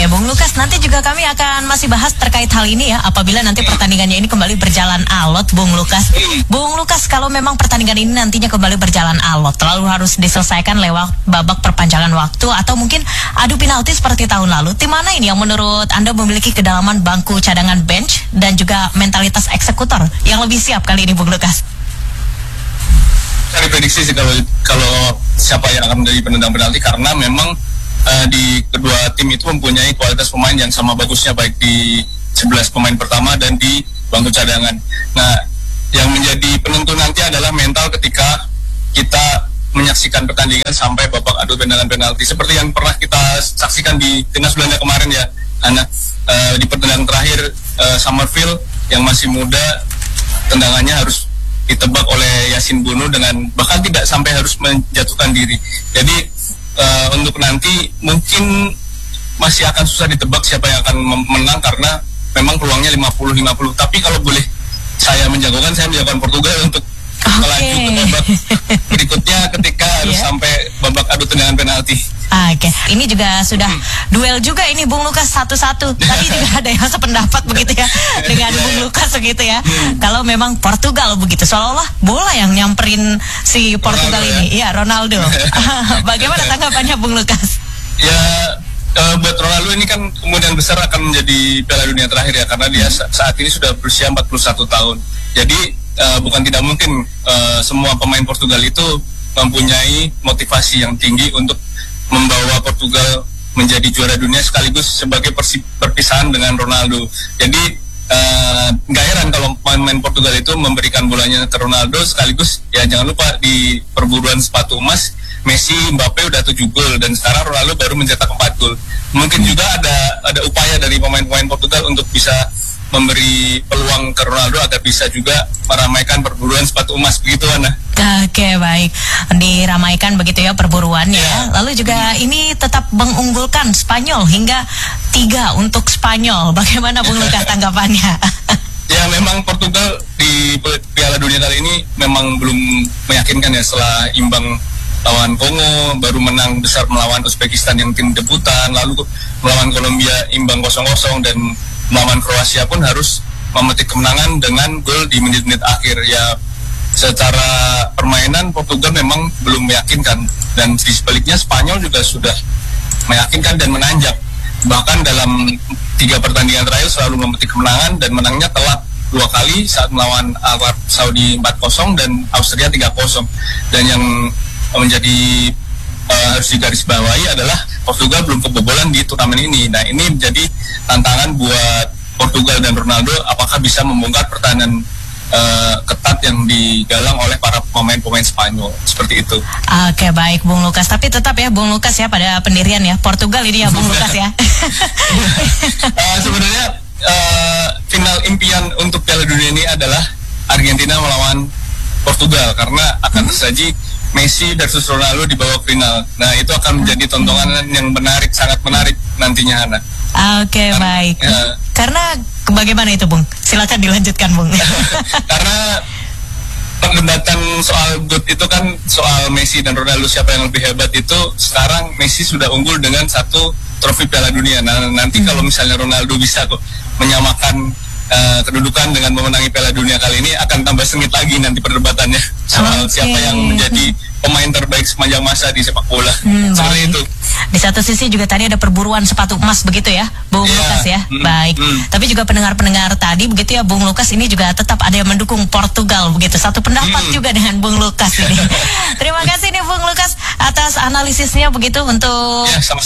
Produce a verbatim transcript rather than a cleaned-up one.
Bung Lukas, nanti juga kami akan masih bahas terkait hal ini ya, apabila nanti pertandingannya ini kembali berjalan alot, Bung Lukas. Bung Lukas, kalau memang pertandingan ini nantinya kembali berjalan alot, lalu harus diselesaikan lewat babak perpanjangan waktu atau mungkin adu penalti seperti tahun lalu, tim mana ini yang menurut Anda memiliki kedalaman bangku cadangan bench dan juga mentalitas eksekutor yang lebih siap kali ini, Bung Lukas? Saya prediksi sih kalau kalau siapa yang akan menjadi penendang penalti, karena memang Uh, di kedua tim itu mempunyai kualitas pemain yang sama bagusnya, baik di sebelas pemain pertama dan di bangku cadangan. Nah, yang menjadi penentu nanti adalah mental ketika kita menyaksikan pertandingan sampai babak adu tendangan penalti seperti yang pernah kita saksikan di Timnas Belanda kemarin ya, anak uh, di pertandingan terakhir uh, Summerfield yang masih muda, tendangannya harus ditebak oleh Yasin Bono dengan bahkan tidak sampai harus menjatuhkan diri. Jadi Uh, untuk nanti mungkin masih akan susah ditebak siapa yang akan menang karena memang peluangnya lima puluh lima puluh. Tapi kalau boleh saya menjagokan, saya menjagokan Portugal untuk okay. melaju ke babak berikutnya ketika harus yeah. sampai babak adu tendangan penalti. Oke, okay. Ini juga sudah hmm. duel juga ini Bung Lukas satu-satu. Tadi juga ada yang sependapat begitu ya dengan Bung Lukas begitu ya. Hmm. Kalau memang Portugal begitu, seolah-olah bola yang nyamperin si Portugal Ronaldo, ini, ya, ya Ronaldo. Bagaimana tanggapannya Bung Lukas? Ya, uh, buat Ronaldo ini kan kemungkinan besar akan menjadi Piala Dunia terakhir ya, karena dia saat ini sudah berusia empat puluh satu tahun. Jadi uh, bukan tidak mungkin uh, semua pemain Portugal itu mempunyai motivasi yang tinggi untuk membawa Portugal menjadi juara dunia sekaligus sebagai perpisahan dengan Ronaldo. Jadi nggak uh, heran kalau pemain Portugal itu memberikan bolanya ke Ronaldo, sekaligus ya jangan lupa di perburuan sepatu emas Messi, Mbappe udah tujuh gol dan sekarang Ronaldo baru mencetak empat gol. Mungkin juga ada ada upaya dari pemain-pemain Portugal untuk bisa memberi peluang ke Ronaldo agar bisa juga meramaikan perburuan sepatu emas, begitu Ana. Oke, baik, diramaikan begitu ya perburuannya. Yeah. Lalu juga hmm. ini tetap mengunggulkan Spanyol hingga tiga untuk Spanyol. Bagaimana Bung Lukas tanggapannya? Ya, memang Portugal di Piala Dunia kali ini memang belum meyakinkan ya, setelah imbang lawan Kongo, baru menang besar melawan Uzbekistan yang tim debutan, lalu melawan Kolombia imbang kosong kosong, dan melawan Kroasia pun harus memetik kemenangan dengan gol di menit-menit akhir. Ya, secara permainan Portugal memang belum meyakinkan, dan di sebaliknya Spanyol juga sudah meyakinkan dan menanjak. Bahkan dalam tiga pertandingan terakhir selalu memetik kemenangan dan menangnya telat dua kali saat melawan Arab Saudi empat kosong dan Austria tiga kosong. Dan yang menjadi uh, harus digarisbawahi adalah Portugal belum kebobolan di turnamen ini. Nah, ini menjadi tantangan buat Portugal dan Ronaldo, apakah bisa membongkar pertahanan uh, ketat yang digalang oleh para pemain-pemain Spanyol, seperti itu. Oke, baik Bung Lukas, tapi tetap ya Bung Lukas ya pada pendirian ya Portugal ini ya Bung Lukas ya. uh, sebenarnya uh, final impian untuk Piala Dunia ini adalah Argentina melawan Portugal, karena akan tersaji Messi versus Ronaldo di babak final. Nah, itu akan menjadi tontonan yang menarik, sangat menarik nantinya, Ana. Oke, okay, baik. Ya. Karena bagaimana itu, Bung? Silakan dilanjutkan, Bung. Karena perdebatan soal GOAT itu kan soal Messi dan Ronaldo, siapa yang lebih hebat, itu sekarang Messi sudah unggul dengan satu trofi Piala Dunia. Nah, nanti hmm. kalau misalnya Ronaldo bisa kok menyamakan Uh, kedudukan dengan memenangi Piala Dunia kali ini, akan tambah sengit lagi nanti perdebatannya soal okay. siapa yang menjadi pemain terbaik sepanjang masa di sepak bola. Hmm, seperti itu. Di satu sisi juga tadi ada perburuan sepatu emas begitu ya, Bung yeah. Lukas ya. Hmm. Baik. Hmm. Tapi juga pendengar-pendengar tadi begitu ya, Bung Lukas ini juga tetap ada yang mendukung Portugal begitu. Satu pendapat hmm. juga dengan Bung Lukas ini. Terima kasih nih Bung Lukas atas analisisnya begitu untuk yeah,